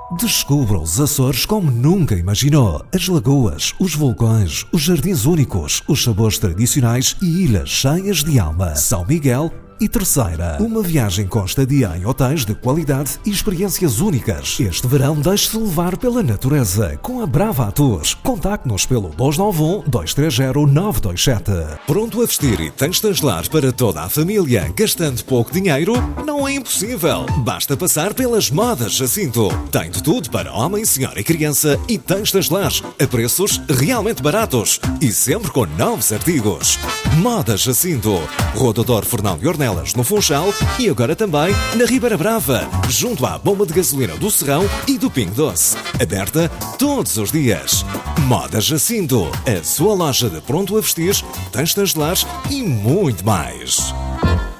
Descubra os Açores como nunca imaginou. As lagoas, os vulcões, os jardins únicos, os sabores tradicionais e ilhas cheias de alma. São Miguel e Terceira. Uma viagem com estadia em hotéis de qualidade e experiências únicas. Este verão deixe-se levar pela natureza com a Brava Tours. Contacte-nos pelo 291-230-927. Pronto a vestir e têxteis de lar para toda a família, gastando pouco dinheiro? Não é impossível. Basta passar pelas Modas Jacinto. Tem de tudo para homem, senhora e criança e têxteis de lar a preços realmente baratos e sempre com novos artigos. Modas Jacinto. Rua Doutor Fernão de Ornelas, no Funchal, e agora também na Ribeira Brava, junto à bomba de gasolina do Serrão e do Pingo Doce. Aberta todos os dias. Modas Jacinto, a sua loja de pronto a vestir, têxteis de lar e muito mais.